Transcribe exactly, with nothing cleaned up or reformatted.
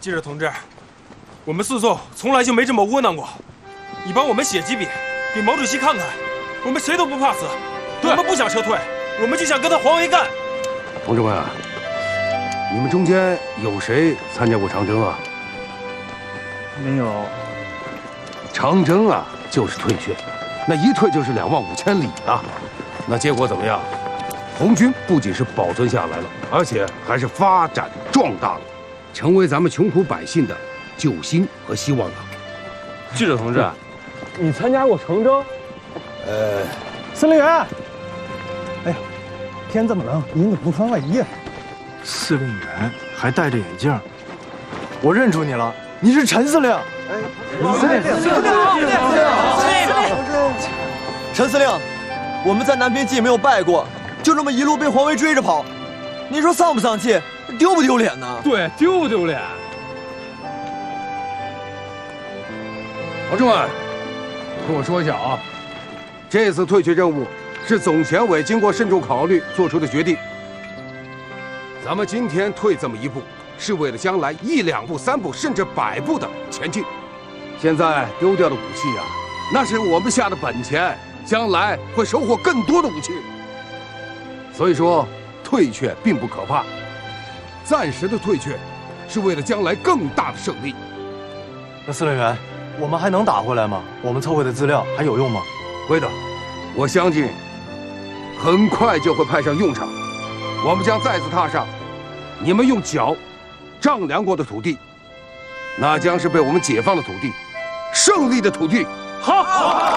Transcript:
记者同志，我们诉讼从来就没这么窝囊过。你帮我们写几笔，给毛主席看看，我们谁都不怕死。我们不想撤退，我们就想跟他黄维干。 同志们啊，你们中间有谁参加过长征啊？ 没有。 长征啊，就是退却，那一退就是两万五千里啊。那结果怎么样？红军不仅是保存下来了，而且还是发展壮大了，成为咱们穷苦百姓的救星和希望啊！ 记者同志，你参加过长征？ 呃， 司令员，哎呀，天这么冷，您怎么不穿外衣啊？ 司令员还戴着眼镜，我认出你了，你是陈司令。哎，司令，司令， 陈司令，我们在南平既没有败过，就这么一路被黄维追着跑，你说丧不丧气，丢不丢脸呢？ 对，丢不丢脸？ 同志们，听我说一下啊，这次退却任务是总前委经过慎重考虑做出的决定。咱们今天退这么一步，是为了将来一两步、三步，甚至百步的前进。现在丢掉的武器啊，那是我们下的本钱，将来会收获更多的武器。所以说，退却并不可怕，暂时的退却，是为了将来更大的胜利。 那司令员，我们还能打回来吗？我们凑回的资料还有用吗？ 会的，我相信很快就会派上用场。我们将再次踏上你们用脚丈量过的土地，那将是被我们解放的土地，胜利的土地。好。